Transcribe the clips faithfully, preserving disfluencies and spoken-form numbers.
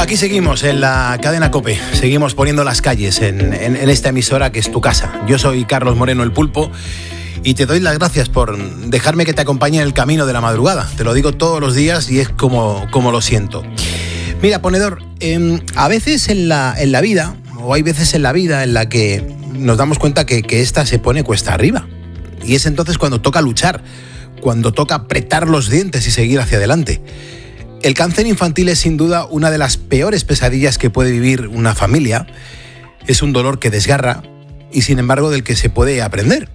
Aquí seguimos en la cadena COPE, seguimos poniendo las calles en, en, en esta emisora que es tu casa. Yo soy Carlos Moreno, el Pulpo, y te doy las gracias por dejarme que te acompañe en el camino de la madrugada. Te lo digo todos los días y es como, como lo siento. Mira, ponedor, eh, a veces en la, en la vida, o hay veces en la vida en la que nos damos cuenta que, que esta se pone cuesta arriba. Y es entonces cuando toca luchar, cuando toca apretar los dientes y seguir hacia adelante. El cáncer infantil es sin duda una de las peores pesadillas que puede vivir una familia. Es un dolor que desgarra y sin embargo del que se puede aprender.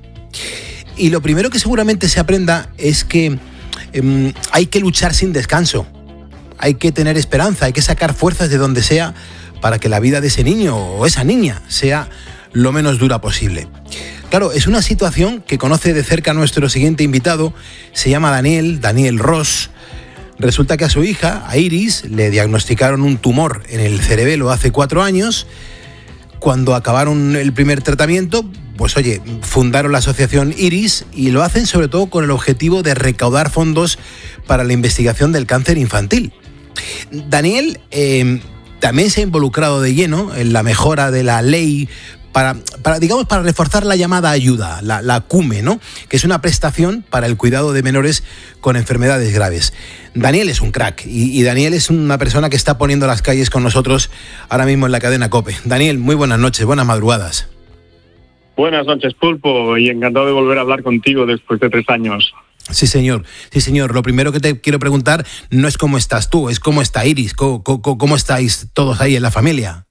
Y lo primero que seguramente se aprenda es que eh, hay que luchar sin descanso. Hay que tener esperanza, hay que sacar fuerzas de donde sea para que la vida de ese niño o esa niña sea lo menos dura posible. Claro, es una situación que conoce de cerca nuestro siguiente invitado. Se llama Daniel, Daniel Ros. Resulta que a su hija, a Iris, le diagnosticaron un tumor en el cerebelo hace cuatro años. Cuando acabaron el primer tratamiento, pues oye, fundaron la asociación Iris y lo hacen sobre todo con el objetivo de recaudar fondos para la investigación del cáncer infantil. Daniel eh, también se ha involucrado de lleno en la mejora de la ley Para, para, digamos, para reforzar la llamada ayuda, la, la CUME, ¿no? Que es una prestación para el cuidado de menores con enfermedades graves. Daniel es un crack y, y Daniel es una persona que está poniendo las calles con nosotros ahora mismo en la cadena COPE. Daniel, muy buenas noches, buenas madrugadas. Buenas noches, Pulpo, y encantado de volver a hablar contigo después de tres años. Sí, señor, sí, señor. Lo primero que te quiero preguntar no es cómo estás tú, es cómo está Iris, cómo, cómo, cómo estáis todos ahí en la familia.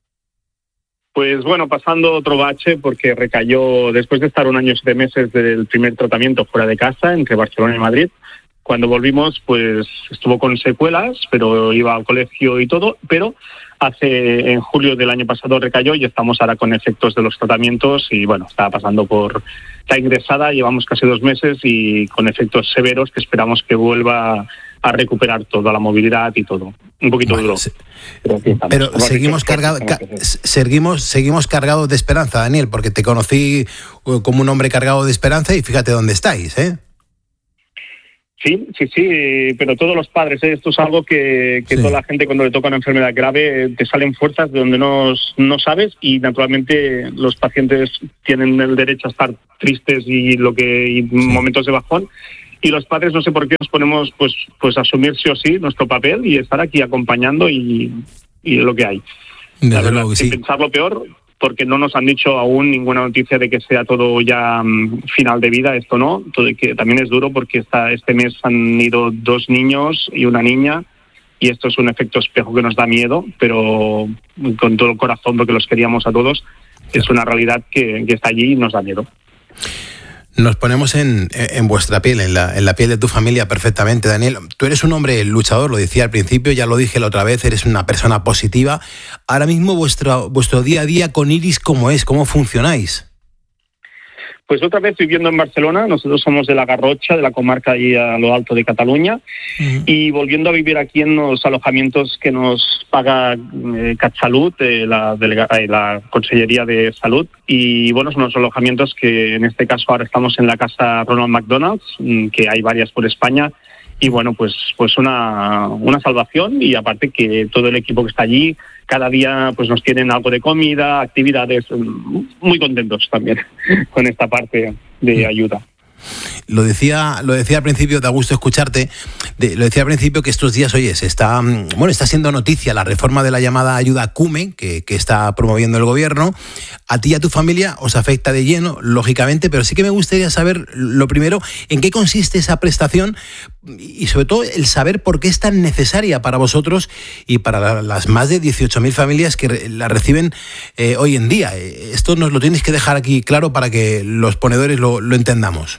Pues bueno, pasando otro bache porque recayó después de estar un año y siete meses del primer tratamiento fuera de casa, entre Barcelona y Madrid. Cuando volvimos, pues estuvo con secuelas, pero iba al colegio y todo, pero hace en julio del año pasado recayó y estamos ahora con efectos de los tratamientos y bueno, estaba pasando por la ingresada, llevamos casi dos meses y con efectos severos que esperamos que vuelva a recuperar toda la movilidad y todo. Un poquito bueno, duro. Se, pero pero seguimos cargados ca, seguimos, seguimos cargados de esperanza, Daniel, porque te conocí como un hombre cargado de esperanza y fíjate dónde estáis, ¿eh? Sí, sí, sí, pero todos los padres, ¿eh? Esto es algo que, que sí. Toda la gente cuando le toca una enfermedad grave te salen fuerzas de donde no, no sabes y naturalmente los pacientes tienen el derecho a estar tristes y lo que y sí. momentos de bajón. Y los padres no sé por qué nos ponemos pues pues a asumir sí o sí nuestro papel y estar aquí acompañando y, y lo que hay. Desde la verdad, luego, sin sí. pensar lo peor, porque no nos han dicho aún ninguna noticia de que sea todo ya um, final de vida, esto no, todo, que también es duro porque esta, este mes han ido dos niños y una niña y esto es un efecto espejo que nos da miedo, pero con todo el corazón porque los queríamos a todos, es una realidad que, que está allí y nos da miedo. Nos ponemos en, en vuestra piel, en la, en la piel de tu familia perfectamente, Daniel. Tú eres un hombre luchador, lo decía al principio, ya lo dije la otra vez, eres una persona positiva. Ahora mismo vuestro, vuestro día a día con Iris, ¿cómo es? ¿Cómo funcionáis? Pues otra vez viviendo en Barcelona, nosotros somos de la Garrotxa, de la comarca ahí a lo alto de Cataluña, uh-huh. y volviendo a vivir aquí en los alojamientos que nos paga eh, CatSalut, eh, la, delega, eh, la Consellería de Salud, y bueno, son los alojamientos que en este caso ahora estamos en la casa Ronald McDonald's, que hay varias por España, y bueno, pues pues una, una salvación y aparte que todo el equipo que está allí, cada día pues nos tienen algo de comida, actividades, muy contentos también con esta parte de ayuda. Lo decía, lo decía al principio, da gusto escucharte, de, lo decía al principio que estos días, oye, se está, bueno, está siendo noticia la reforma de la llamada ayuda CUME, que, que está promoviendo el gobierno. A ti y a tu familia os afecta de lleno, lógicamente, pero sí que me gustaría saber, lo primero, en qué consiste esa prestación y sobre todo el saber por qué es tan necesaria para vosotros y para las más de dieciocho mil familias que la reciben eh, hoy en día. Esto nos lo tienes que dejar aquí claro para que los ponedores lo, lo entendamos.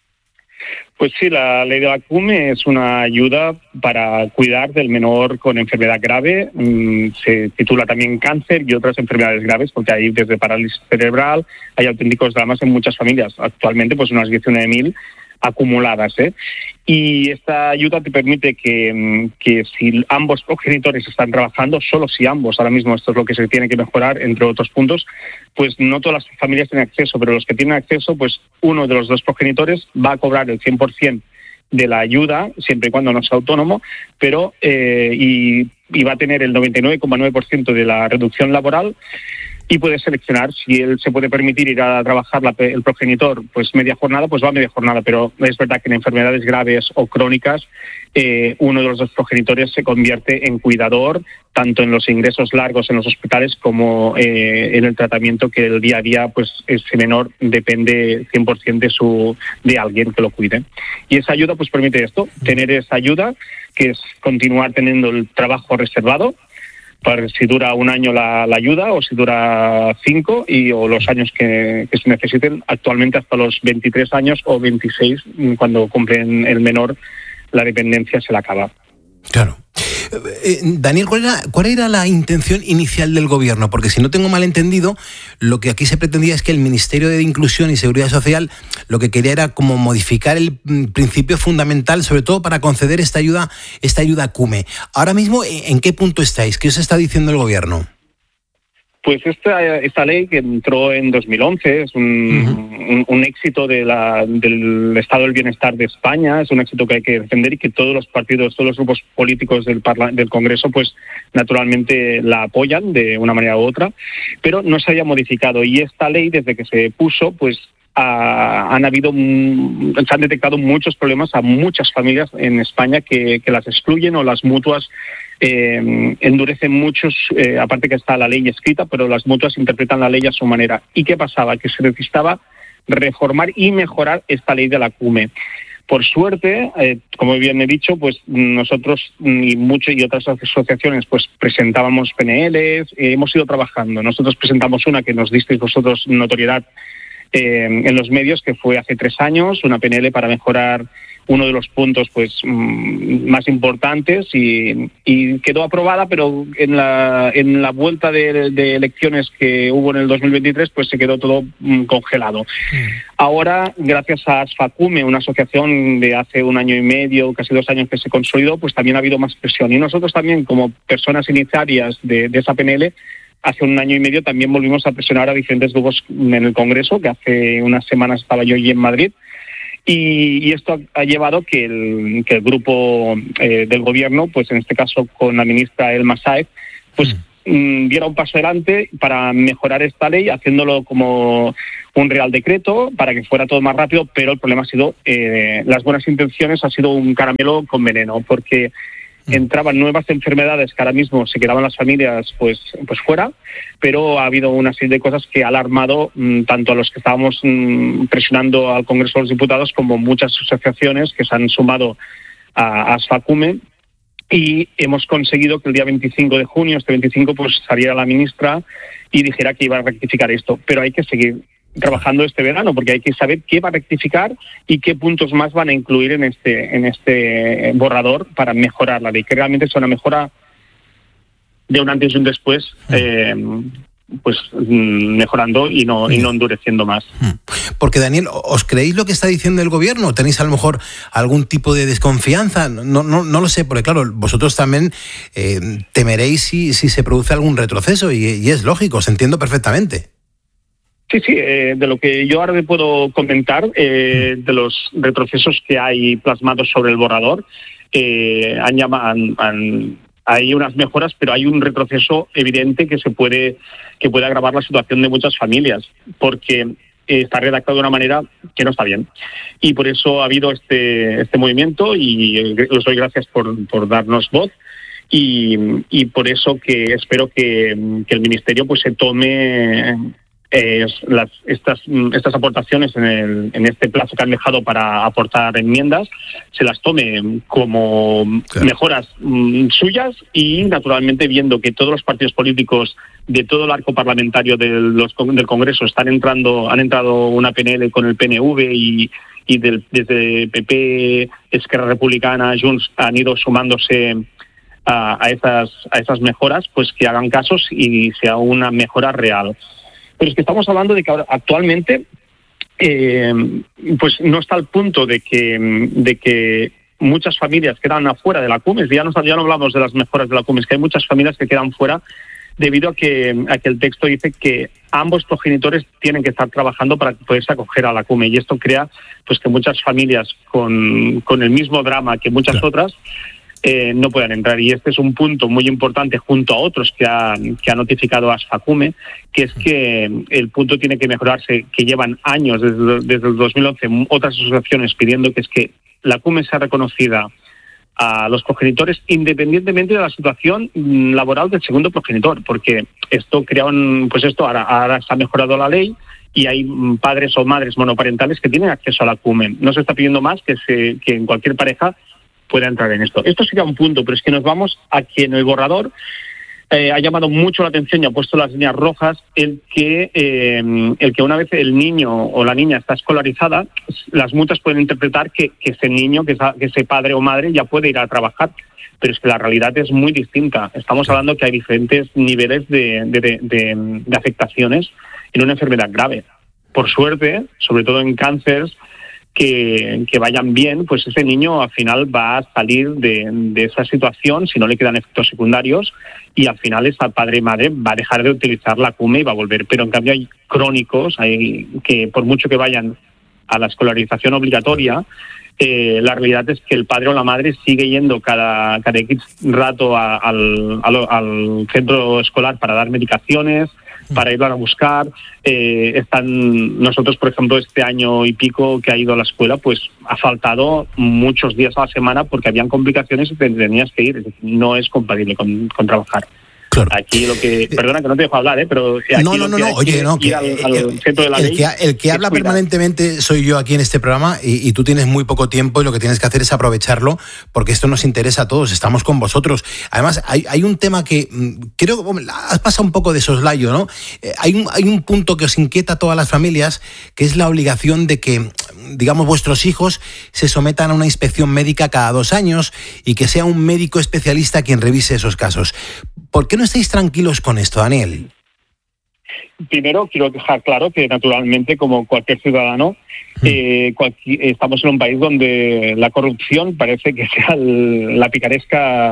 Pues sí, la ley de la CUME es una ayuda para cuidar del menor con enfermedad grave. Se titula también cáncer y otras enfermedades graves, porque hay desde parálisis cerebral, hay auténticos dramas en muchas familias. Actualmente, pues unas diecinueve mil acumuladas, ¿eh? Y esta ayuda te permite que, que si ambos progenitores están trabajando, solo si ambos, ahora mismo esto es lo que se tiene que mejorar, entre otros puntos, pues no todas las familias tienen acceso, pero los que tienen acceso, pues uno de los dos progenitores va a cobrar el cien por ciento de la ayuda, siempre y cuando no sea autónomo, pero eh, y y va a tener el noventa y nueve coma nueve por ciento de la reducción laboral, y puede seleccionar si él se puede permitir ir a trabajar la, el progenitor pues media jornada, pues va a media jornada, pero es verdad que en enfermedades graves o crónicas eh, uno de los dos progenitores se convierte en cuidador, tanto en los ingresos largos en los hospitales como eh, en el tratamiento, que el día a día pues ese menor depende cien por ciento de, su, de alguien que lo cuide. Y esa ayuda pues permite esto, tener esa ayuda, que es continuar teniendo el trabajo reservado, para si dura un año la, la ayuda o si dura cinco y o los años que, que se necesiten, actualmente hasta los veintitrés años o veintiséis, cuando cumplen el menor, la dependencia se la acaba. Claro. Eh, Daniel, ¿cuál era, ¿cuál era la intención inicial del gobierno? Porque si no tengo mal entendido, lo que aquí se pretendía es que el Ministerio de Inclusión y Seguridad Social lo que quería era como modificar el principio fundamental, sobre todo para conceder esta ayuda, esta ayuda CUME. Ahora mismo, ¿en qué punto estáis? ¿Qué os está diciendo el gobierno? Pues esta, esta ley que entró en dos mil once es un, uh-huh. un, un éxito de la, del Estado del Bienestar de España, es un éxito que hay que defender y que todos los partidos, todos los grupos políticos del, parla, del Congreso, pues naturalmente la apoyan de una manera u otra, pero no se había modificado. Y esta ley, desde que se puso, pues ha, han habido, se han detectado muchos problemas a muchas familias en España que, que las excluyen, o las mutuas Eh, endurecen muchos, eh, aparte que está la ley escrita, pero las mutuas interpretan la ley a su manera. ¿Y qué pasaba? Que se necesitaba reformar y mejorar esta ley de la CUME. Por suerte, eh, como bien he dicho, pues nosotros y muchos y otras asociaciones pues presentábamos P N Ls, eh, hemos ido trabajando. Nosotros presentamos una que nos disteis vosotros notoriedad eh, en los medios, que fue hace tres años, una P N L para mejorar uno de los puntos pues más importantes, y, y quedó aprobada, pero en la en la vuelta de, de elecciones que hubo en el dos mil veintitrés pues se quedó todo mm, congelado. Mm. Ahora, gracias a ASFACUME, una asociación de hace un año y medio, casi dos años que se consolidó, pues también ha habido más presión. Y nosotros también, como personas iniciarias de, de esa P N L, hace un año y medio también volvimos a presionar a diferentes grupos en el Congreso, que hace unas semanas estaba yo allí en Madrid. Y, y esto ha llevado que el, que el grupo eh, del gobierno, pues en este caso con la ministra Elma Sáez, pues mm. diera un paso adelante para mejorar esta ley, haciéndolo como un real decreto para que fuera todo más rápido, pero el problema ha sido, eh, las buenas intenciones, ha sido un caramelo con veneno, porque entraban nuevas enfermedades que ahora mismo se quedaban las familias pues pues fuera, pero ha habido una serie de cosas que ha alarmado mmm, tanto a los que estábamos mmm, presionando al Congreso de los Diputados, como muchas asociaciones que se han sumado a, a ASFACUME, y hemos conseguido que el día veinticinco de junio, este veinticinco, pues saliera la ministra y dijera que iba a rectificar esto, pero hay que seguir trabajando este verano, porque hay que saber qué va a rectificar y qué puntos más van a incluir en este en este borrador para mejorar la ley, que realmente es una mejora de un antes y un después, eh, pues mejorando y no y no endureciendo más. Porque, Daniel, ¿os creéis lo que está diciendo el gobierno? ¿Tenéis a lo mejor algún tipo de desconfianza? No no no lo sé, porque claro, vosotros también eh, temeréis si, si se produce algún retroceso, y, y es lógico, os entiendo perfectamente. Sí, sí, eh, de lo que yo ahora me puedo comentar, eh, de los retrocesos que hay plasmados sobre el borrador, eh, han, han, han, hay unas mejoras, pero hay un retroceso evidente que se puede que puede agravar la situación de muchas familias, porque eh, está redactado de una manera que no está bien. Y por eso ha habido este, este movimiento, y eh, os doy gracias por, por darnos voz. Y, y por eso que espero que, que el Ministerio pues se tome Eh, las, estas, estas aportaciones en, el, en este plazo que han dejado para aportar enmiendas, se las tome como claro. mejoras mm, suyas, y naturalmente viendo que todos los partidos políticos de todo el arco parlamentario de los, del Congreso están entrando, han entrado una P N L con el P N V, y, y del, desde P P, Esquerra Republicana, Junts han ido sumándose a, a, esas, a esas mejoras, pues que hagan casos y sea una mejora real. Pero es que estamos hablando de que ahora, actualmente eh, pues no está al punto de que de que muchas familias quedan afuera de la CUME. Ya no, ya no hablamos de las mejoras de la CUME, es que hay muchas familias que quedan fuera debido a que, a que el texto dice que ambos progenitores tienen que estar trabajando para poderse acoger a la CUME, y esto crea pues que muchas familias con, con el mismo drama que muchas claro. otras eh, no puedan entrar. Y este es un punto muy importante junto a otros que ha, que ha notificado ASFACUME, que es que el punto tiene que mejorarse, que llevan años, desde, desde el dos mil once, otras asociaciones pidiendo que es que la CUME sea reconocida a los progenitores independientemente de la situación laboral del segundo progenitor, porque esto crea un, pues esto ahora, ahora se ha mejorado la ley y hay padres o madres monoparentales que tienen acceso a la CUME. No se está pidiendo más que, se, que en cualquier pareja pueda entrar en esto. Esto sería un punto, pero es que nos vamos a que en el borrador eh, ha llamado mucho la atención y ha puesto las líneas rojas el que eh, el que una vez el niño o la niña está escolarizada, las mutuas pueden interpretar que, que ese niño, que, esa, que ese padre o madre ya puede ir a trabajar. Pero es que la realidad es muy distinta. Estamos hablando que hay diferentes niveles de, de, de, de, de afectaciones en una enfermedad grave. Por suerte, sobre todo en cánceres, que, que vayan bien, pues ese niño al final va a salir de, de esa situación si no le quedan efectos secundarios, y al final esa padre y madre va a dejar de utilizar la CUME y va a volver. Pero en cambio hay crónicos, hay que por mucho que vayan a la escolarización obligatoria, Eh, la realidad es que el padre o la madre sigue yendo cada, cada X rato a, al, al, al centro escolar para dar medicaciones, para irlo a buscar. Eh, están nosotros, por ejemplo, este año y pico que ha ido a la escuela, pues ha faltado muchos días a la semana porque habían complicaciones y te tenías que ir. Es decir, no es compatible con, con trabajar. Claro. Aquí lo que, perdona que no te dejo hablar, ¿eh? Pero aquí no, no, no, no, oye, no, que al, al el, centro de la el ley, que, el que habla cuidar. permanentemente soy yo aquí en este programa y, y tú tienes muy poco tiempo y lo que tienes que hacer es aprovecharlo porque esto nos interesa a todos, estamos con vosotros. Además, hay, hay un tema que creo que has pasado un poco de soslayo, ¿no? Eh, hay, un, hay un punto que os inquieta a todas las familias, que es la obligación de que, digamos, vuestros hijos se sometan a una inspección médica cada dos años y que sea un médico especialista quien revise esos casos. ¿Por qué no estáis tranquilos con esto, Daniel? Primero, quiero dejar claro que, naturalmente, como cualquier ciudadano, mm. eh, cualquier, estamos en un país donde la corrupción parece que sea el, la picaresca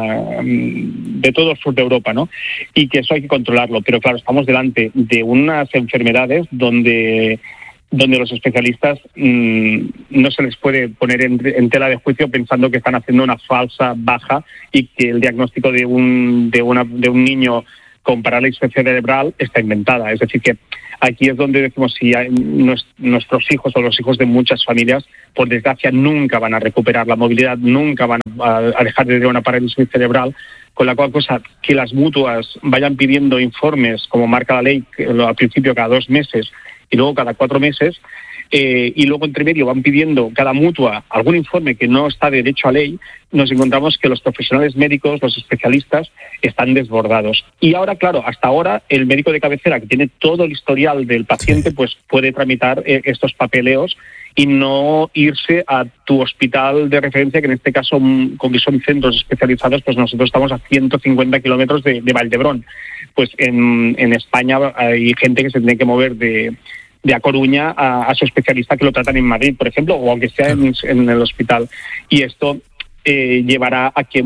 de todo el sur de Europa, ¿no? Y que eso hay que controlarlo. Pero, claro, estamos delante de unas enfermedades donde... donde los especialistas mmm, no se les puede poner en, en tela de juicio pensando que están haciendo una falsa baja y que el diagnóstico de un de una de un niño con parálisis cerebral está inventada. Es decir, que aquí es donde decimos si hay, nos, nuestros hijos o los hijos de muchas familias, por desgracia, nunca van a recuperar la movilidad, nunca van a, a dejar de tener una parálisis cerebral, con la cual cosa que las mutuas vayan pidiendo informes, como marca la ley, que al principio cada dos meses, y luego cada cuatro meses, eh, y luego entre medio van pidiendo cada mutua algún informe que no está de derecho a ley, nos encontramos que los profesionales médicos, los especialistas, están desbordados. Y ahora, claro, hasta ahora el médico de cabecera, que tiene todo el historial del paciente, pues puede tramitar eh, estos papeleos y no irse a tu hospital de referencia, que en este caso, como que son centros especializados, pues nosotros estamos a ciento cincuenta kilómetros de, de Valdebrón. Pues en, en España hay gente que se tiene que mover de... de A Coruña a, a su especialista que lo tratan en Madrid, por ejemplo, o aunque sea en, en el hospital. Y esto eh, llevará a que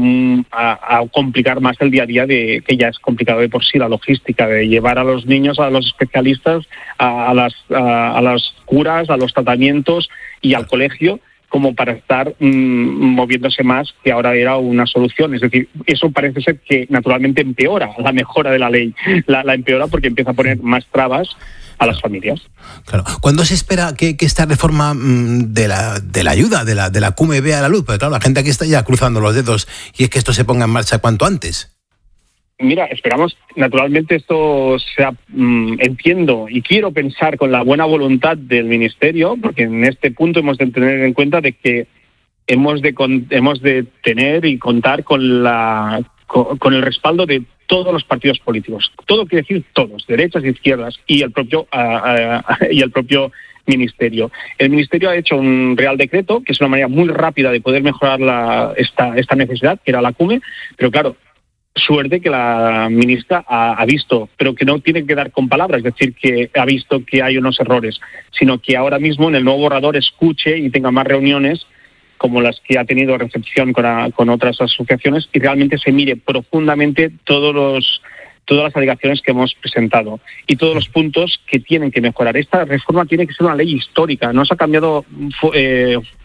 a, a complicar más el día a día, de que ya es complicado de por sí la logística, de llevar a los niños, a los especialistas, a, a, las, a, a las curas, a los tratamientos y al colegio, como para estar mmm, moviéndose más, que ahora era una solución. Es decir, eso parece ser que naturalmente empeora la mejora de la ley. La, la empeora porque empieza a poner más trabas a las familias. Claro. ¿Cuándo se espera que, que esta reforma mmm, de la de la ayuda, de la de la CUME vea la luz? Porque claro, la gente aquí está ya cruzando los dedos y es que esto se ponga en marcha cuanto antes. Mira, esperamos, naturalmente esto sea, mmm, entiendo y quiero pensar con la buena voluntad del Ministerio, porque en este punto hemos de tener en cuenta de que hemos de con, hemos de tener y contar con la con, con el respaldo de todos los partidos políticos. Todo quiere decir todos, derechas e izquierdas, y el propio uh, uh, y el propio Ministerio. El Ministerio ha hecho un Real Decreto, que es una manera muy rápida de poder mejorar la, esta, esta necesidad, que era la CUME, pero claro, suerte que la ministra ha, ha visto, pero que no tiene que dar con palabras, es decir, que ha visto que hay unos errores, sino que ahora mismo en el nuevo borrador escuche y tenga más reuniones como las que ha tenido recepción con, a, con otras asociaciones y realmente se mire profundamente todos los, todas las alegaciones que hemos presentado y todos los puntos que tienen que mejorar. Esta reforma tiene que ser una ley histórica, no se ha cambiado eh,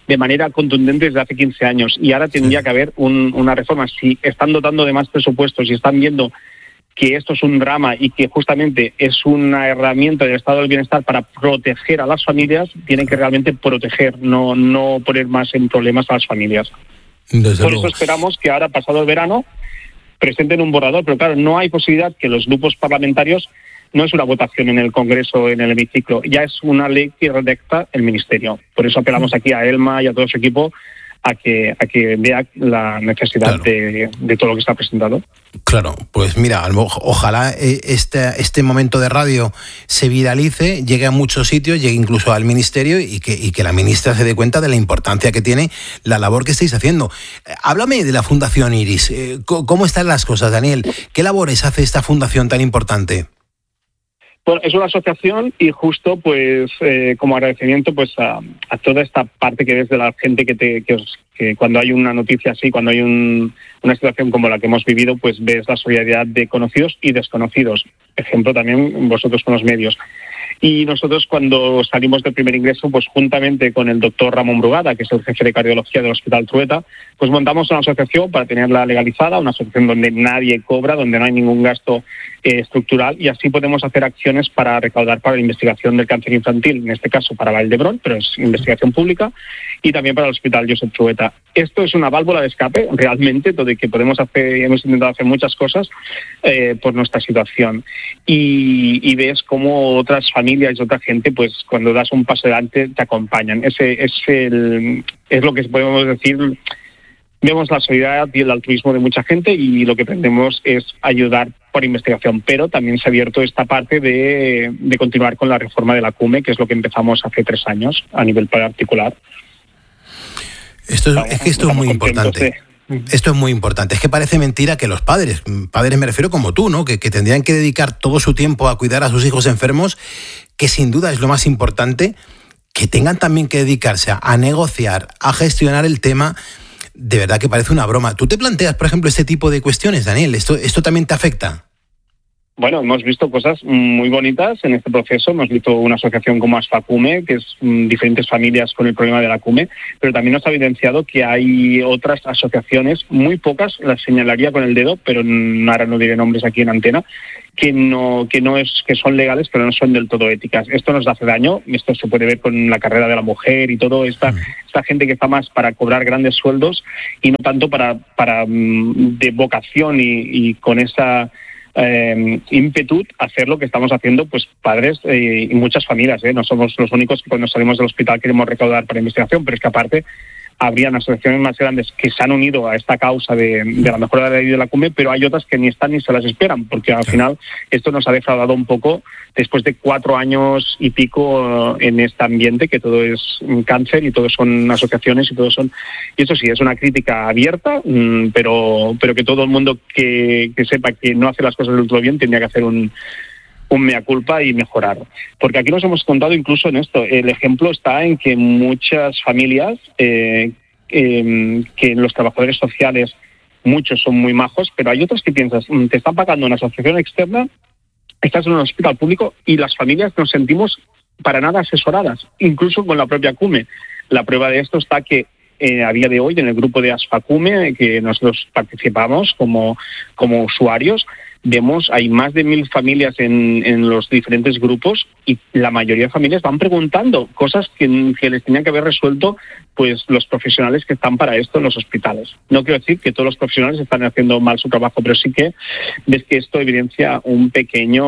de manera contundente desde hace quince años y ahora tendría que haber un, una reforma. Si están dotando de más presupuestos y están viendo que esto es un drama y que justamente es una herramienta del Estado del Bienestar para proteger a las familias, tienen que realmente proteger, no, no poner más en problemas a las familias. Desde Por luego. eso esperamos que ahora, pasado el verano, presenten un borrador, pero claro, no hay posibilidad que los grupos parlamentarios, no es una votación en el Congreso, en el hemiciclo, ya es una ley que redacta el Ministerio. Por eso apelamos aquí a Elma y a todo su equipo a que a que vea la necesidad claro. de, de todo lo que está presentado. Claro, pues mira, ojalá este, este momento de radio se viralice, llegue a muchos sitios, llegue incluso al Ministerio y que, y que la ministra se dé cuenta de la importancia que tiene la labor que estáis haciendo. Háblame de la Fundación Iris. ¿Cómo están las cosas, Daniel? ¿Qué labores hace esta fundación tan importante? Bueno, es una asociación y justo pues eh, como agradecimiento pues a, a toda esta parte que ves de la gente que te que, os, que cuando hay una noticia así, cuando hay un, una situación como la que hemos vivido, pues ves la solidaridad de conocidos y desconocidos. Ejemplo también vosotros con los medios. Y nosotros cuando salimos del primer ingreso, pues juntamente con el doctor Ramón Brugada, que es el jefe de cardiología del Hospital Trueta, pues montamos una asociación para tenerla legalizada, una asociación donde nadie cobra, donde no hay ningún gasto eh, estructural, y así podemos hacer acciones para recaudar para la investigación del cáncer infantil, en este caso para Valdebrón, pero es investigación pública, y también para el Hospital Josep Trueta. Esto es una válvula de escape, realmente, donde que podemos hacer, hemos intentado hacer muchas cosas eh, por nuestra situación. Y, y ves cómo otras familias y otra gente, pues cuando das un paso adelante, te acompañan. Ese es el es lo que podemos decir. Vemos la solidaridad y el altruismo de mucha gente y lo que pretendemos es ayudar por investigación, pero también se ha abierto esta parte de, de continuar con la reforma de la CUME, que es lo que empezamos hace tres años a nivel particular. Esto es, es que esto es muy importante. De... Esto es muy importante. Es que parece mentira que los padres, padres me refiero como tú, ¿no? Que, que tendrían que dedicar todo su tiempo a cuidar a sus hijos enfermos, que sin duda es lo más importante, que tengan también que dedicarse a, a negociar, a gestionar el tema. De verdad que parece una broma. ¿Tú te planteas, por ejemplo, este tipo de cuestiones, Daniel? ¿Esto, esto también te afecta? Bueno, hemos visto cosas muy bonitas en este proceso. Hemos visto una asociación como ASFACUME, que es mm, diferentes familias con el problema de la CUME, pero también nos ha evidenciado que hay otras asociaciones, muy pocas, las señalaría con el dedo, pero ahora no diré nombres aquí en antena, que no que no es que son legales, pero no son del todo éticas. Esto nos hace daño. Esto se puede ver con la carrera de la mujer y todo esta mm. esta gente que está más para cobrar grandes sueldos y no tanto para para de vocación y, y con esa Eh, ímpetu hacer lo que estamos haciendo pues padres eh, y muchas familias. ¿eh? No somos los únicos que cuando salimos del hospital queremos recaudar para investigación, pero es que aparte habrían asociaciones más grandes que se han unido a esta causa de, de la mejora de la ley de la CUME, pero hay otras que ni están ni se las esperan, porque al final esto nos ha defraudado un poco después de cuatro años y pico en este ambiente, que todo es cáncer y todo son asociaciones y todo son... Y eso sí, es una crítica abierta, pero pero que todo el mundo que, que sepa que no hace las cosas del todo bien tendría que hacer un... un mea culpa y mejorar. Porque aquí nos hemos contado incluso en esto. El ejemplo está en que muchas familias, eh, eh, que los trabajadores sociales, muchos son muy majos, pero hay otros que piensas, te están pagando una asociación externa, estás en un hospital público y las familias nos sentimos para nada asesoradas, incluso con la propia CUME. La prueba de esto está que Eh, a día de hoy en el grupo de ASFACUME, que nosotros participamos como, como usuarios, vemos hay más de mil familias en, en los diferentes grupos y la mayoría de familias van preguntando cosas que, que les tenían que haber resuelto pues los profesionales que están para esto en los hospitales. No quiero decir que todos los profesionales están haciendo mal su trabajo, pero sí que ves que esto evidencia un pequeño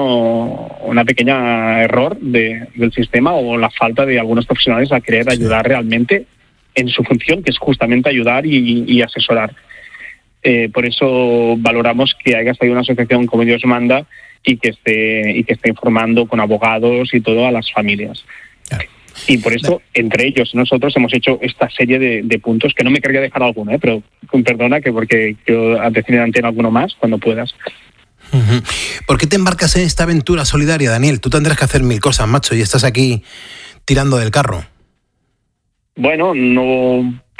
una pequeña error de, del sistema o la falta de algunos profesionales a querer ayudar realmente en su función, que es justamente ayudar y, y asesorar. Eh, por eso valoramos que haya salido una asociación como Dios manda y que esté y que esté informando con abogados y todo a las familias. Claro. Y por eso, entre ellos, nosotros hemos hecho esta serie de, de puntos, que no me querría dejar alguno, ¿eh? Pero perdona, que porque quiero decir en antena alguno más cuando puedas. Uh-huh. ¿Por qué te embarcas en esta aventura solidaria, Daniel? Tú tendrás que hacer mil cosas, macho, y estás aquí tirando del carro. Bueno, no por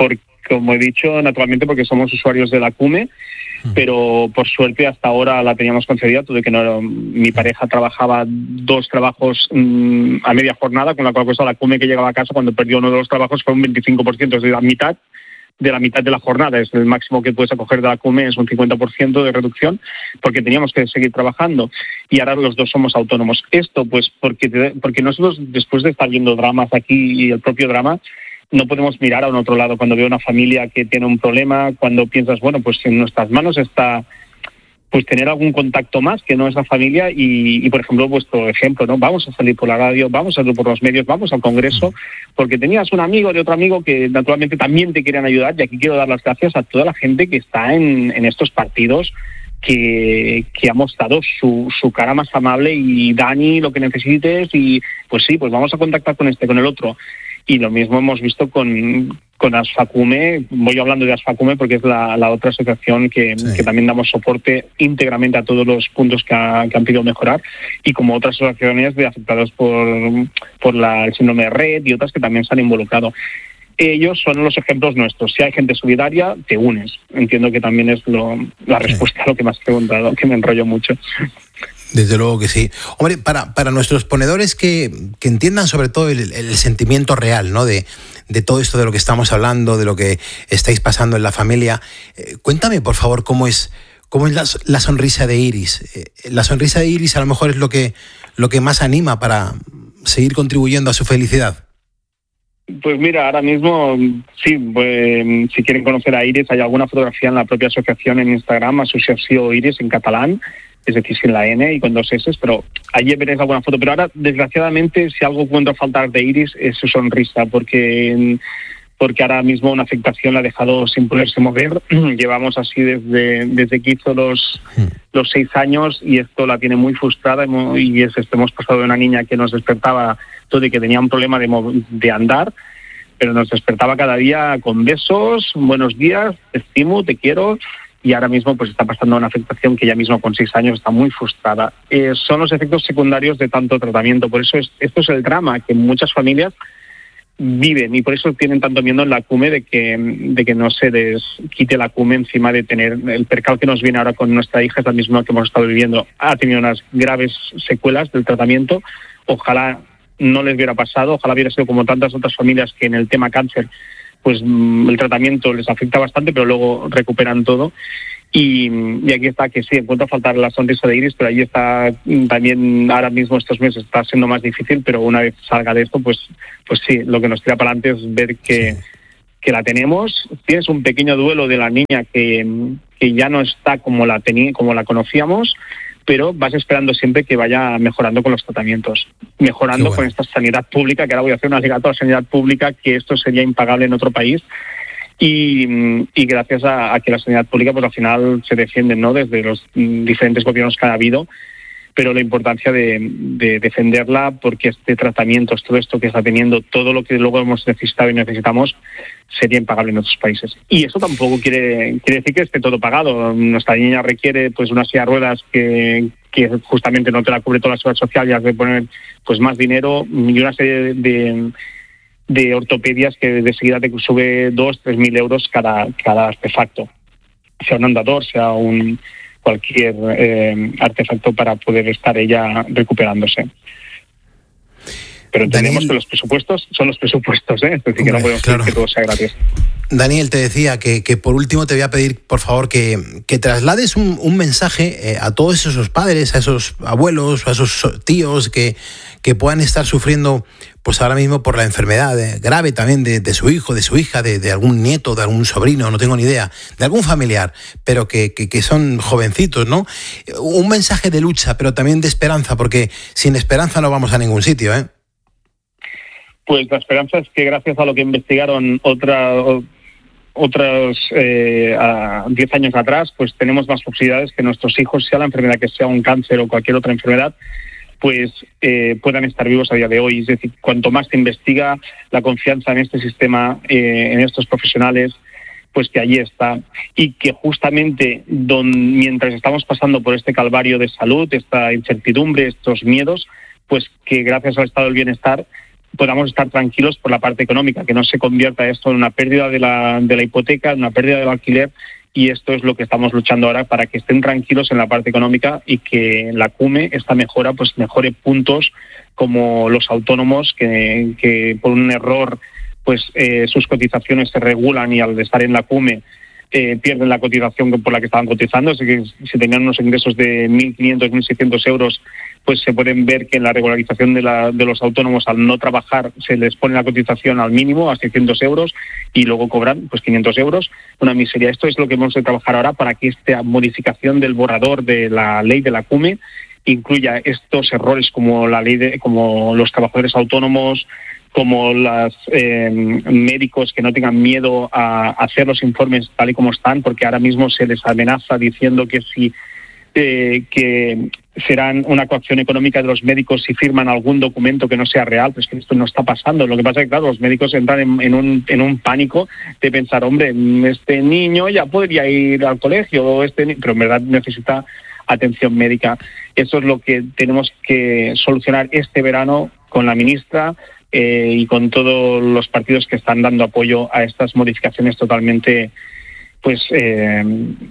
como he dicho, naturalmente porque somos usuarios de la CUME, pero por suerte hasta ahora la teníamos concedida, todo que no era, mi pareja trabajaba dos trabajos mmm, a media jornada, con la cual cosa la CUME que llegaba a casa cuando perdió uno de los trabajos fue un veinticinco por ciento, es decir, la mitad de la mitad de la jornada, es el máximo que puedes acoger de la CUME, es un cincuenta por ciento de reducción, porque teníamos que seguir trabajando y ahora los dos somos autónomos. Esto pues porque, porque nosotros después de estar viendo dramas aquí y el propio drama, no podemos mirar a un otro lado cuando veo una familia que tiene un problema, cuando piensas, bueno, pues en nuestras manos está pues tener algún contacto más que no esa familia y, y, por ejemplo, vuestro ejemplo, ¿no? Vamos a salir por la radio, vamos a salir por los medios, vamos al Congreso, porque tenías un amigo de otro amigo que naturalmente también te quieren ayudar y aquí quiero dar las gracias a toda la gente que está en, en estos partidos que, que ha mostrado su, su cara más amable y Dani, lo que necesites y pues sí, pues vamos a contactar con este, con el otro. Y lo mismo hemos visto con, con ASFACUME, voy hablando de ASFACUME porque es la, la otra asociación que, sí. que también damos soporte íntegramente a todos los puntos que, ha, que han pedido mejorar, y como otras asociaciones de afectados por, por la, el síndrome de Red y otras que también se han involucrado. Ellos son los ejemplos nuestros. Si hay gente solidaria, te unes. Entiendo que también es lo, la respuesta sí. a lo que me has preguntado, que me enrollo mucho. Desde luego que sí. Hombre, para, para nuestros ponedores que, que entiendan sobre todo el, el sentimiento real, ¿no? de, de todo esto de lo que estamos hablando, de lo que estáis pasando en la familia, eh, cuéntame, por favor, cómo es, cómo es la, la sonrisa de Iris. Eh, la sonrisa de Iris a lo mejor es lo que, lo que más anima para seguir contribuyendo a su felicidad. Pues mira, ahora mismo, sí, pues, si quieren conocer a Iris, hay alguna fotografía en la propia asociación en Instagram, Asociació Iris en catalán, es decir, sin la N y con dos S, pero allí veréis alguna foto. Pero ahora, desgraciadamente, si algo encuentro a faltar de Iris es su sonrisa, porque, porque ahora mismo una afectación la ha dejado sin poderse mover. Llevamos así desde, desde que hizo los, los seis años y esto la tiene muy frustrada y es, hemos pasado de una niña que nos despertaba todo y que tenía un problema de, de andar, pero nos despertaba cada día con besos, buenos días, te estimo, te quiero. Y ahora mismo pues está pasando una afectación que ella misma con seis años está muy frustrada. Eh, son los efectos secundarios de tanto tratamiento, por eso es, esto es el drama que muchas familias viven y por eso tienen tanto miedo en la CUME de que, de que no se les quite la CUME encima de tener el percal que nos viene ahora con nuestra hija, es la misma que hemos estado viviendo. Ha tenido unas graves secuelas del tratamiento, ojalá no les hubiera pasado, ojalá hubiera sido como tantas otras familias que en el tema cáncer pues el tratamiento les afecta bastante, pero luego recuperan todo. Y, y aquí está, que sí, encuentro a faltar la sonrisa de Iris, pero ahí está también, ahora mismo estos meses está siendo más difícil, pero una vez salga de esto, pues pues sí, lo que nos tira para adelante es ver que, sí. que la tenemos. Tienes un pequeño duelo de la niña que, que ya no está como la tení, como la conocíamos, pero vas esperando siempre que vaya mejorando con los tratamientos, mejorando bueno. con esta sanidad pública, que ahora voy a hacer un alegato a la sanidad pública, que esto sería impagable en otro país, y, y gracias a, a que la sanidad pública pues al final se defiende, ¿no?, desde los diferentes gobiernos que ha habido, pero la importancia de, de defenderla, porque este tratamiento, todo esto que está teniendo, todo lo que luego hemos necesitado y necesitamos, sería impagable en otros países. Y eso tampoco quiere, quiere decir que esté todo pagado. Nuestra niña requiere pues una silla de ruedas que, que justamente no te la cubre toda la seguridad social y has de poner pues más dinero y una serie de, de, de ortopedias que de seguida te sube dos, tres mil euros cada, cada artefacto, sea un andador, sea un cualquier eh, artefacto para poder estar ella recuperándose. Pero entendemos Daniel, que los presupuestos son los presupuestos, ¿eh? Es decir, que no podemos claro. decir que todo sea gratis. Daniel, te decía que, que por último te voy a pedir, por favor, que, que traslades un, un mensaje eh, a todos esos padres, a esos abuelos, a esos tíos que, que puedan estar sufriendo pues ahora mismo por la enfermedad eh, grave también de, de su hijo, de su hija, de, de algún nieto, de algún sobrino, no tengo ni idea, de algún familiar, pero que, que, que son jovencitos, ¿no? Un mensaje de lucha, pero también de esperanza, porque sin esperanza no vamos a ningún sitio, ¿eh? Pues la esperanza es que gracias a lo que investigaron otra, otros eh, a diez años atrás, pues tenemos más posibilidades que nuestros hijos, sea la enfermedad que sea un cáncer o cualquier otra enfermedad, pues eh, puedan estar vivos a día de hoy. Es decir, cuanto más se investiga, la confianza en este sistema, eh, en estos profesionales, pues que allí está. Y que justamente don, mientras estamos pasando por este calvario de salud, esta incertidumbre, estos miedos, pues que gracias al estado del bienestar podamos estar tranquilos por la parte económica, que no se convierta esto en una pérdida de la, de la hipoteca, en una pérdida del alquiler, y esto es lo que estamos luchando ahora, para que estén tranquilos en la parte económica y que la CUME, esta mejora, pues mejore puntos como los autónomos, que, que por un error pues eh, sus cotizaciones se regulan y al estar en la CUME eh, pierden la cotización por la que estaban cotizando. Así que si tenían unos ingresos de mil quinientos, mil seiscientos euros, pues se pueden ver que en la regularización de, la, de los autónomos, al no trabajar, se les pone la cotización al mínimo, a seiscientos euros, y luego cobran pues quinientos euros. Una miseria. Esto es lo que hemos de trabajar ahora, para que esta modificación del borrador de la ley de la CUME incluya estos errores, como la ley de, como los trabajadores autónomos, como los eh, médicos, que no tengan miedo a hacer los informes tal y como están, porque ahora mismo se les amenaza diciendo que si eh, que serán una coacción económica de los médicos si firman algún documento que no sea real. Pues que esto no está pasando. Lo que pasa es que, claro, los médicos entran en, en, un, en un pánico de pensar, hombre, este niño ya podría ir al colegio, este ni-", pero en verdad necesita atención médica. Eso es lo que tenemos que solucionar este verano con la ministra eh, y con todos los partidos que están dando apoyo a estas modificaciones totalmente pues eh,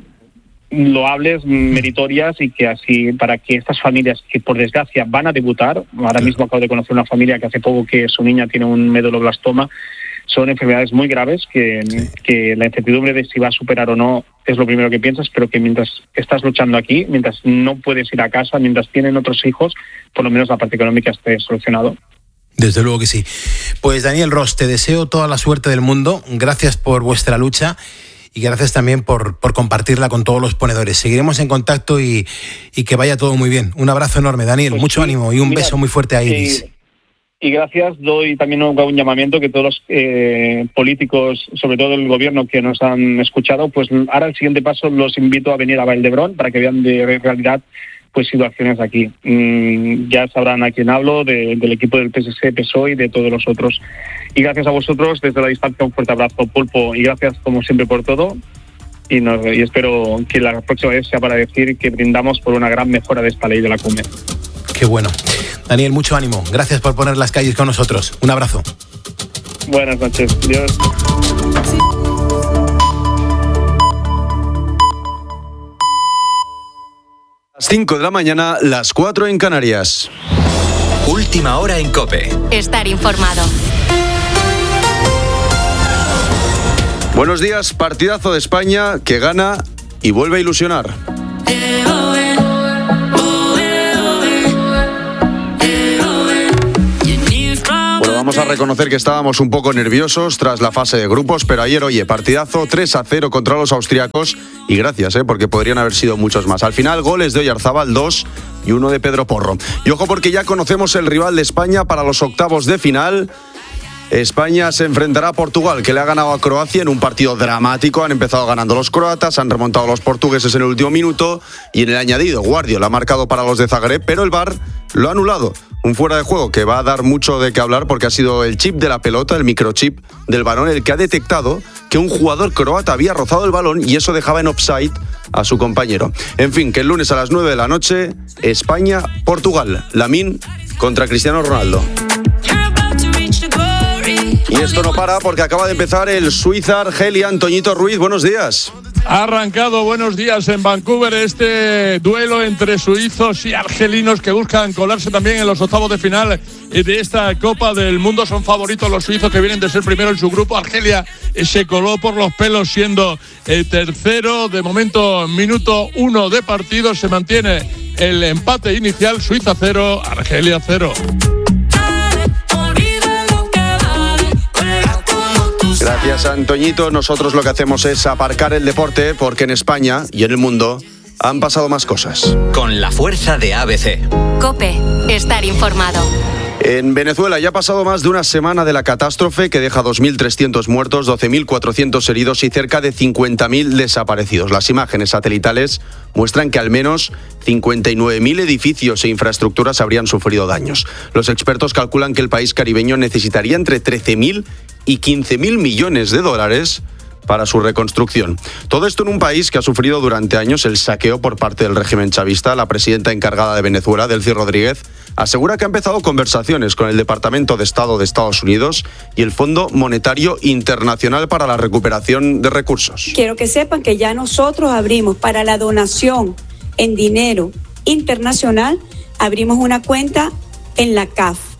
loables, meritorias, y que así, para que estas familias que por desgracia van a debutar, ahora mismo acabo de conocer una familia que hace poco que su niña tiene un meduloblastoma, son enfermedades muy graves que, sí. que la incertidumbre de si va a superar o no es lo primero que piensas, pero que mientras estás luchando aquí, mientras no puedes ir a casa, mientras tienen otros hijos, por lo menos la parte económica esté solucionado. Desde luego que sí. Pues Daniel Ros, te deseo toda la suerte del mundo. Gracias por vuestra lucha y gracias también por, por compartirla con todos los ponedores. Seguiremos en contacto y, y que vaya todo muy bien. Un abrazo enorme, Daniel. Pues mucho sí, ánimo y un mira, beso muy fuerte a Iris. Eh, y gracias. Doy también un, un llamamiento que todos los eh, políticos, sobre todo el gobierno, que nos han escuchado, pues ahora el siguiente paso los invito a venir a Vall-d'Hebron para que vean de realidad pues situaciones aquí. Mm, ya sabrán a quién hablo, de, del equipo del P S C, P S O E y de todos los otros. Y gracias a vosotros, desde la distancia, un fuerte abrazo, Pulpo, y gracias como siempre por todo. Y, nos, y espero que la próxima vez sea para decir que brindamos por una gran mejora de esta ley de la CUME. Qué bueno. Daniel, mucho ánimo. Gracias por poner las calles con nosotros. Un abrazo. Buenas noches. Adiós. Las cinco de la mañana, las cuatro en Canarias. Última hora en COPE. Estar informado. Buenos días, partidazo de España que gana y vuelve a ilusionar. Vamos a reconocer que estábamos un poco nerviosos tras la fase de grupos, pero ayer, oye, partidazo tres a cero contra los austriacos, y gracias, ¿eh? porque podrían haber sido muchos más. Al final, goles de Oyarzábal, dos, y uno de Pedro Porro. Y ojo, porque ya conocemos el rival de España para los octavos de final. España se enfrentará a Portugal, que le ha ganado a Croacia en un partido dramático. Han empezado ganando los croatas, han remontado los portugueses en el último minuto, y en el añadido, Guardiola ha marcado para los de Zagreb, pero el V A R lo ha anulado. Un fuera de juego que va a dar mucho de qué hablar, porque ha sido el chip de la pelota, el microchip del balón, el que ha detectado que un jugador croata había rozado el balón y eso dejaba en offside a su compañero. En fin, que el lunes a las nueve de la noche, España-Portugal. Lamine contra Cristiano Ronaldo. Y esto no para porque acaba de empezar el Suiza-Argelia. Antoñito Ruiz, buenos días. Ha arrancado, buenos días, en Vancouver este duelo entre suizos y argelinos que buscan colarse también en los octavos de final de esta Copa del Mundo. Son favoritos los suizos, que vienen de ser primero en su grupo. Argelia se coló por los pelos siendo el tercero. De momento, minuto uno de partido, se mantiene el empate inicial. Suiza cero, Argelia cero. Gracias, Antoñito. Nosotros lo que hacemos es aparcar el deporte, porque en España y en el mundo han pasado más cosas. Con la fuerza de A B C. COPE, estar informado. En Venezuela ya ha pasado más de una semana de la catástrofe que deja dos mil trescientos muertos, doce mil cuatrocientos heridos y cerca de cincuenta mil desaparecidos. Las imágenes satelitales muestran que al menos cincuenta y nueve mil edificios e infraestructuras habrían sufrido daños. Los expertos calculan que el país caribeño necesitaría entre trece mil y quince mil millones de dólares para su reconstrucción. Todo esto en un país que ha sufrido durante años el saqueo por parte del régimen chavista. La presidenta encargada de Venezuela, Delcy Rodríguez, asegura que ha empezado conversaciones con el Departamento de Estado de Estados Unidos y el Fondo Monetario Internacional para la recuperación de recursos. Quiero que sepan que ya nosotros abrimos para la donación en dinero internacional, abrimos una cuenta en la C A F.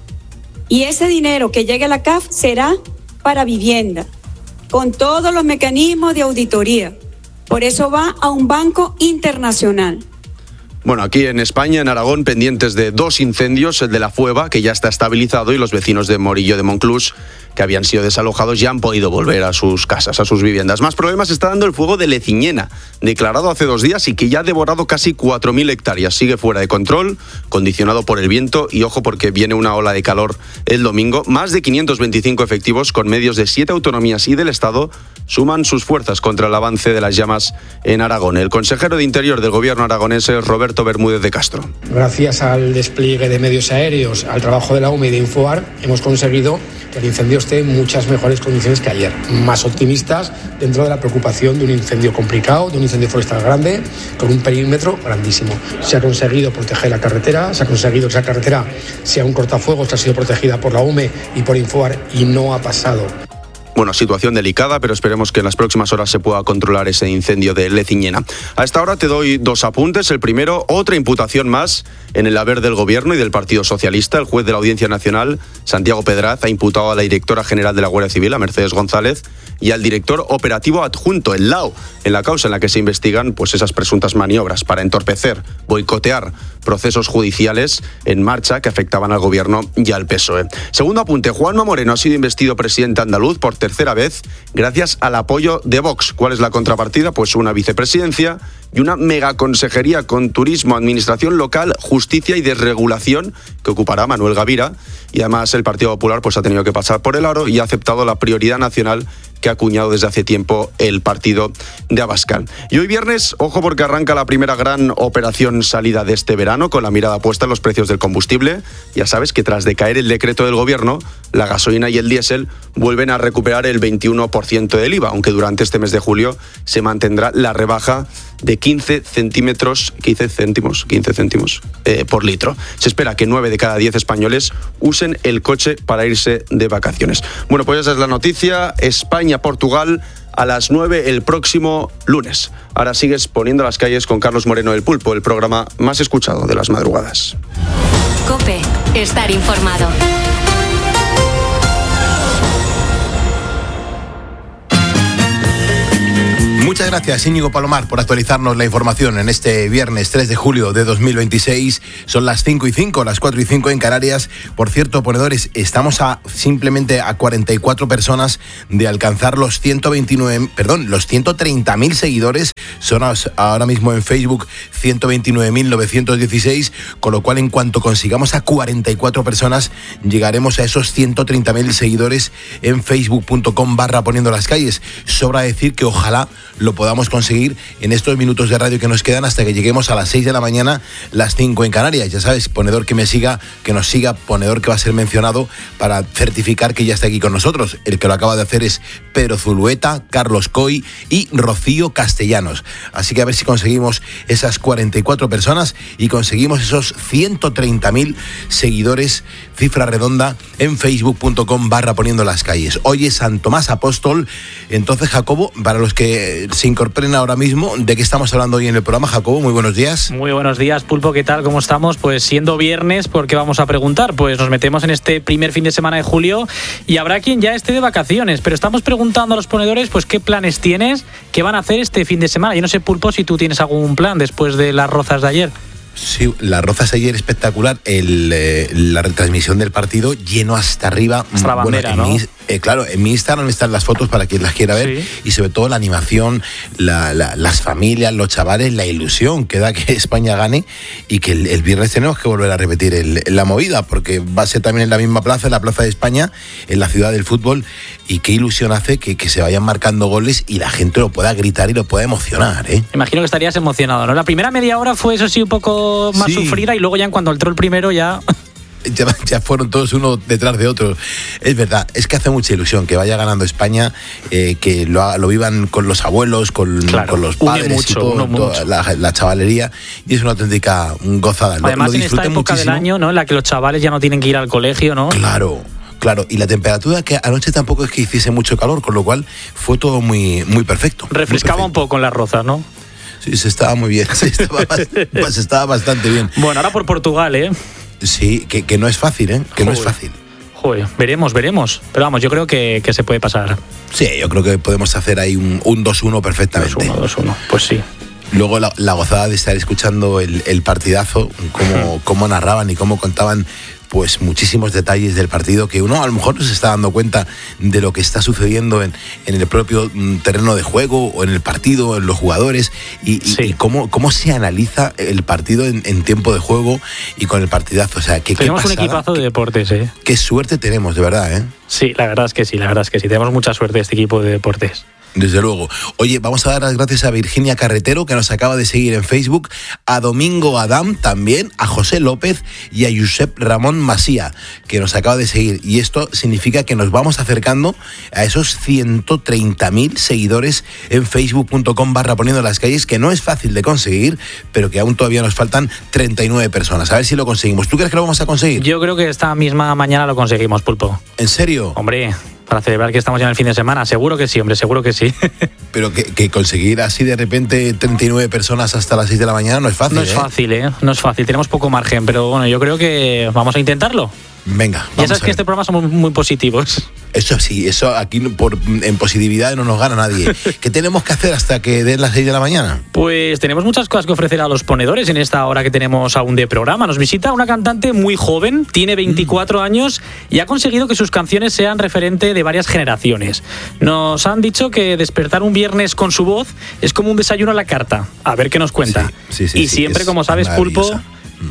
Y ese dinero que llegue a la C A F será para vivienda, con todos los mecanismos de auditoría. Por eso va a un banco internacional. Bueno, aquí en España, en Aragón, pendientes de dos incendios, el de La Fueva, que ya está estabilizado, y los vecinos de Morillo de Monclús, que habían sido desalojados, ya han podido volver a sus casas, a sus viviendas. Más problemas está dando el fuego de Leciñena, declarado hace dos días y que ya ha devorado casi cuatro mil hectáreas. Sigue fuera de control, condicionado por el viento, y ojo porque viene una ola de calor el domingo. Más de quinientos veinticinco efectivos con medios de siete autonomías y del Estado suman sus fuerzas contra el avance de las llamas en Aragón. El consejero de Interior del gobierno aragonés es Roberto Bermúdez de Castro. Gracias al despliegue de medios aéreos, al trabajo de la U M E y de Infoar, hemos conseguido que el incendio esté en muchas mejores condiciones que ayer. Más optimistas dentro de la preocupación de un incendio complicado, de un incendio forestal grande, con un perímetro grandísimo. Se ha conseguido proteger la carretera, se ha conseguido que esa carretera sea un cortafuegos que ha sido protegida por la U M E y por Infoar y no ha pasado. Bueno, situación delicada, pero esperemos que en las próximas horas se pueda controlar ese incendio de Leciñena. A esta hora te doy dos apuntes. El primero, otra imputación más en el haber del Gobierno y del Partido Socialista. El juez de la Audiencia Nacional, Santiago Pedraz, ha imputado a la directora general de la Guardia Civil, a Mercedes González, y al director operativo adjunto, el L A O, en la causa en la que se investigan pues esas presuntas maniobras para entorpecer, boicotear procesos judiciales en marcha que afectaban al Gobierno y al P S O E. Segundo apunte, Juanma Moreno ha sido investido presidente andaluz por tercera vez gracias al apoyo de Vox. ¿Cuál es la contrapartida? Pues una vicepresidencia y una megaconsejería con turismo, administración local, justicia y desregulación que ocupará Manuel Gavira. Y además el Partido Popular pues ha tenido que pasar por el aro y ha aceptado la prioridad nacional que ha acuñado desde hace tiempo el partido de Abascal. Y hoy viernes, ojo porque arranca la primera gran operación salida de este verano con la mirada puesta en los precios del combustible. Ya sabes que tras decaer el decreto del Gobierno, la gasolina y el diésel vuelven a recuperar el veintiuno por ciento del I V A, aunque durante este mes de julio se mantendrá la rebaja de quince centímetros, quince céntimos, quince céntimos eh, por litro. Se espera que nueve de cada diez españoles usen el coche para irse de vacaciones. Bueno, pues esa es la noticia. España-Portugal a las nueve el próximo lunes. Ahora sigues poniendo las calles con Carlos Moreno el Pulpo, el programa más escuchado de las madrugadas. COPE, estar informado. Muchas gracias, Íñigo Palomar, por actualizarnos la información en este viernes tres de julio de dos mil veintiséis. Son las cinco y cinco, las cuatro y cinco en Canarias. Por cierto, ponedores, estamos a simplemente a cuarenta y cuatro personas de alcanzar los ciento veintinueve, perdón, los ciento treinta mil seguidores. Son ahora mismo en Facebook ciento veintinueve mil novecientos dieciséis, con lo cual en cuanto consigamos a cuarenta y cuatro personas, llegaremos a esos ciento treinta mil seguidores en facebook punto com barra poniendo las calles. Sobra decir que ojalá lo podamos conseguir en estos minutos de radio que nos quedan hasta que lleguemos a las seis de la mañana, las cinco en Canarias. Ya sabes, ponedor que me siga, que nos siga, ponedor que va a ser mencionado para certificar que ya está aquí con nosotros. El que lo acaba de hacer es Pedro Zulueta, Carlos Coy y Rocío Castellanos. Así que a ver si conseguimos esas cuarenta y cuatro personas y conseguimos esos ciento treinta mil seguidores, cifra redonda, en facebook punto com barra poniendo las calles. Hoy es San Tomás Apóstol. Entonces, Jacobo, para los que se incorporen ahora mismo, ¿de qué estamos hablando hoy en el programa? Jacobo, muy buenos días. Muy buenos días, Pulpo, ¿qué tal? ¿Cómo estamos? Pues siendo viernes, ¿por qué vamos a preguntar? Pues nos metemos en este primer fin de semana de julio y habrá quien ya esté de vacaciones, pero estamos preguntando a los ponedores pues qué planes tienes, qué van a hacer este fin de semana. Yo no sé, Pulpo, si tú tienes algún plan después de las rozas de ayer. Sí, las rozas ayer espectacular, el, eh, la retransmisión del partido lleno hasta arriba. Hasta la bandera, bueno, en ¿no? Mi, eh, claro, en mi Instagram están las fotos para quien las quiera ver, sí. Y sobre todo la animación, la, la, las familias, los chavales, la ilusión que da que España gane y que el, el viernes tenemos que volver a repetir el, la movida, porque va a ser también en la misma plaza, en la Plaza de España, en la ciudad del fútbol, y qué ilusión hace que, que se vayan marcando goles y la gente lo pueda gritar y lo pueda emocionar, ¿eh? Imagino que estarías emocionado, ¿no? La primera media hora fue, eso sí, un poco más sí. sufrida y luego ya en cuando entró el primero ya... Ya, ya fueron todos uno detrás de otro. Es verdad, es que hace mucha ilusión que vaya ganando España, eh, que lo, lo vivan con los abuelos, con, claro, con los padres mucho, y todo, toda la, la chavalería, y es una auténtica gozada. Además, lo, lo en esta época muchísimo. del año, ¿no?, en la que los chavales ya no tienen que ir al colegio, ¿no? Claro. Claro, y la temperatura que anoche tampoco es que hiciese mucho calor, con lo cual fue todo muy, muy perfecto. Refrescaba muy perfecto. un poco en las rozas, ¿no? Sí, se estaba muy bien, se estaba, se estaba bastante bien. Bueno, ahora por Portugal, ¿eh? Sí, que, que no es fácil, ¿eh? Que Joder. no es fácil. Joder, veremos, veremos. Pero vamos, yo creo que, que se puede pasar. Sí, yo creo que podemos hacer ahí un, un dos uno perfectamente. dos uno, dos uno, pues sí. Luego la, la gozada de estar escuchando el, el partidazo, cómo, cómo narraban y cómo contaban pues muchísimos detalles del partido, que uno a lo mejor no se está dando cuenta de lo que está sucediendo en, en el propio terreno de juego o en el partido, en los jugadores, y, sí. y, y cómo, cómo se analiza el partido en, en tiempo de juego y con el partidazo. O sea, que, tenemos qué un equipazo de deportes, ¿eh? Qué suerte tenemos, de verdad, ¿eh? Sí, la verdad es que sí, la verdad es que sí. Tenemos mucha suerte este equipo de deportes. Desde luego. Oye, vamos a dar las gracias a Virginia Carretero, que nos acaba de seguir en Facebook, a Domingo Adam también, a José López y a Josep Ramón Masía, que nos acaba de seguir. Y esto significa que nos vamos acercando a esos ciento treinta mil seguidores en facebook punto com barra poniendo las calles, que no es fácil de conseguir, pero que aún todavía nos faltan treinta y nueve personas. A ver si lo conseguimos. ¿Tú crees que lo vamos a conseguir? Yo creo que esta misma mañana lo conseguimos, Pulpo. ¿En serio? Hombre, para celebrar que estamos ya en el fin de semana. Seguro que sí, hombre, seguro que sí. Pero que, que conseguir así de repente treinta y nueve personas hasta las seis de la mañana no es fácil. No es ¿eh? fácil, ¿eh? No es fácil. Tenemos poco margen, pero bueno, yo creo que vamos a intentarlo. Venga, vamos. Ya sabes que este programa somos muy positivos. Eso sí, eso aquí por, en positividad no nos gana nadie. ¿Qué tenemos que hacer hasta que den las seis de la mañana? Pues tenemos muchas cosas que ofrecer a los ponedores en esta hora que tenemos aún de programa. Nos visita una cantante muy joven, tiene veinticuatro mm. años y ha conseguido que sus canciones sean referente de varias generaciones. Nos han dicho que despertar un viernes con su voz es como un desayuno a la carta. A ver qué nos cuenta. Sí, sí, sí, y sí, siempre, como sabes, Pulpo,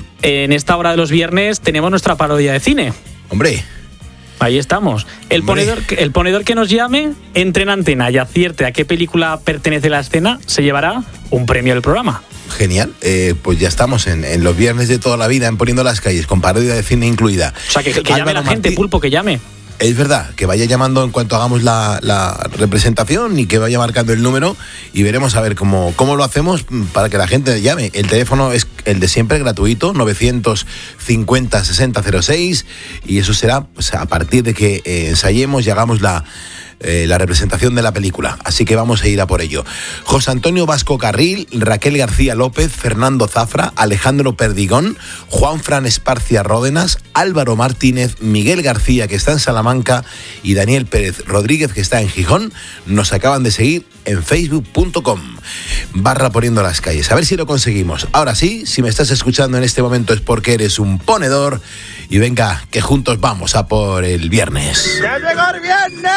en esta hora de los viernes tenemos nuestra parodia de cine. Hombre, ahí estamos. El ponedor, el ponedor que nos llame, entre en antena y acierte a qué película pertenece la escena, se llevará un premio del programa. Genial, eh, pues ya estamos en, en los viernes de toda la vida, en Poniendo las Calles, con parodia de cine incluida. O sea, que, que llame la gente, Martí, Pulpo, que llame. Es verdad, que vaya llamando en cuanto hagamos la, la representación y que vaya marcando el número y veremos a ver cómo, cómo lo hacemos para que la gente llame. El teléfono es el de siempre, gratuito, novecientos cincuenta sesenta cero seis, y eso será pues, a partir de que eh, ensayemos y hagamos la... Eh, la representación de la película, así que vamos a ir a por ello. José Antonio Vasco Carril, Raquel García López, Fernando Zafra, Alejandro Perdigón, Juan Fran Esparcia Ródenas, Álvaro Martínez, Miguel García, que está en Salamanca, y Daniel Pérez Rodríguez, que está en Gijón, nos acaban de seguir en facebook punto com barra poniendo las calles. A ver si lo conseguimos. Ahora sí, si me estás escuchando en este momento es porque eres un ponedor, y venga, que juntos vamos a por el viernes. ¡Ya llegó el viernes!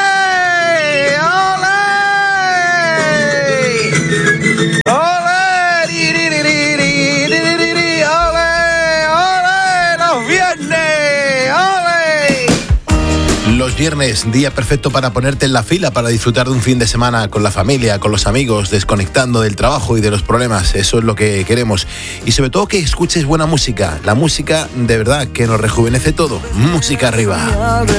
¡Ole! ¡Ole! ¡Ole! ¡Ole! ¡Los viernes! ¡Ole! Los viernes, día perfecto para ponerte en la fila, para disfrutar de un fin de semana con la familia, con los amigos, desconectando del trabajo y de los problemas. Eso es lo que queremos. Y sobre todo que escuches buena música. La música de verdad que nos rejuvenece todo. Música arriba.